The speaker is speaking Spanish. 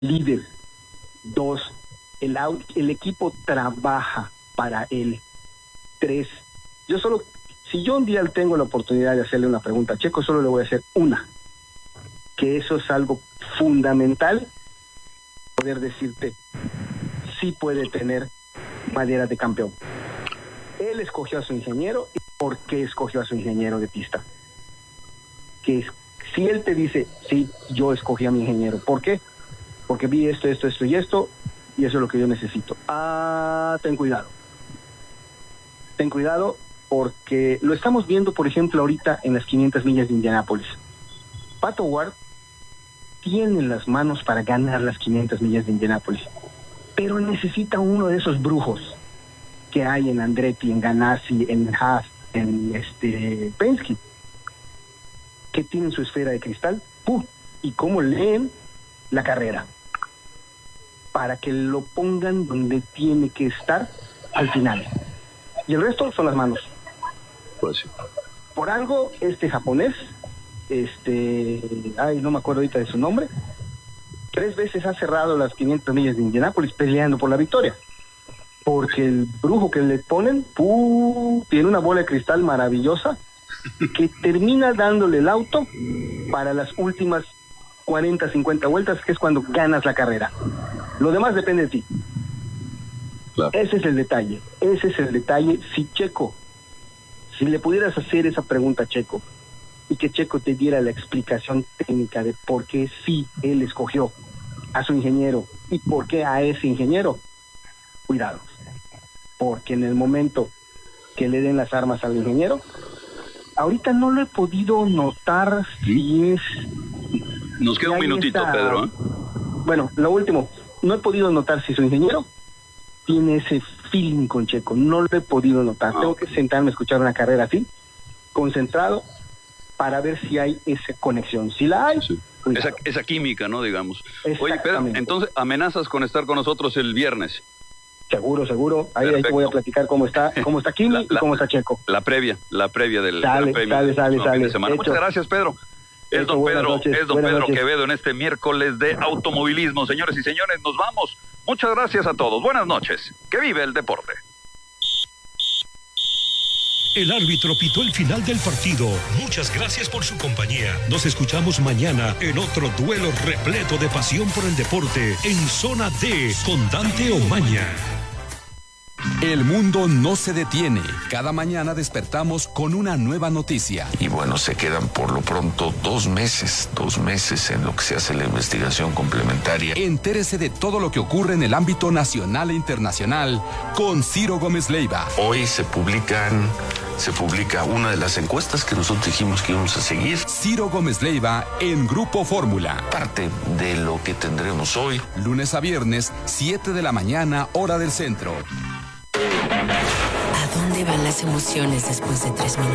líder. 2, el equipo trabaja para él. 3, si yo un día tengo la oportunidad de hacerle una pregunta a Checo, solo le voy a hacer una, que eso es algo fundamental, poder decirte, sí puede tener madera de campeón. Él escogió a su ingeniero, ¿y por qué escogió a su ingeniero de pista? Que si él te dice, sí, yo escogí a mi ingeniero, ¿por qué? Porque vi esto, y eso es lo que yo necesito. Ten cuidado. Ten cuidado, porque lo estamos viendo, por ejemplo, ahorita en las 500 millas de Indianápolis. Pato Ward tiene las manos para ganar las 500 millas de Indianápolis, pero necesita uno de esos brujos que hay en Andretti, en Ganassi, en Haas, en Penske, que tienen su esfera de cristal, y cómo leen la carrera, para que lo pongan donde tiene que estar al final. Y el resto son las manos. Pues sí. Por algo, japonés, no me acuerdo ahorita de su nombre, 3 veces ha cerrado las 500 millas de Indianápolis peleando por la victoria. Porque el brujo que le ponen, tiene una bola de cristal maravillosa que termina dándole el auto para las últimas 40, 50 vueltas, que es cuando ganas la carrera. Lo demás depende de ti. Claro. Ese es el detalle. Si le pudieras hacer esa pregunta a Checo y que Checo te diera la explicación técnica de por qué sí él escogió a su ingeniero y por qué a ese ingeniero, cuidado, porque en el momento que le den las armas al ingeniero, ahorita no lo he podido notar si es... Nos queda un minutito, Pedro. Bueno, lo último, no he podido notar si su ingeniero tiene ese feeling con Checo, no lo he podido notar. Tengo que sentarme a escuchar una carrera así, concentrado, para ver si hay esa conexión. Si la hay, esa química, ¿no? Digamos. Oye, Pedro, entonces, ¿amenazas con estar con nosotros el viernes? Seguro. Ahí te voy a platicar cómo está Kimi y cómo está Checo. La previa del Sale. fin de semana. Muchas gracias, Pedro. Es don Pedro Quevedo en este miércoles de automovilismo. Señores y señores, nos vamos. Muchas gracias a todos. Buenas noches. Que vive el deporte. El árbitro pitó el final del partido. Muchas gracias por su compañía. Nos escuchamos mañana en otro duelo repleto de pasión por el deporte en Zona D con Dante Omaña. El mundo no se detiene. Cada mañana despertamos con una nueva noticia. Y bueno, se quedan por lo pronto 2 meses en lo que se hace la investigación complementaria. Entérese de todo lo que ocurre en el ámbito nacional e internacional con Ciro Gómez Leiva. Hoy se publica una de las encuestas que nosotros dijimos que íbamos a seguir. Ciro Gómez Leiva en Grupo Fórmula. Parte de lo que tendremos hoy. Lunes a viernes, 7 de la mañana, hora del centro. ¿A dónde van las emociones después de 3 minutos?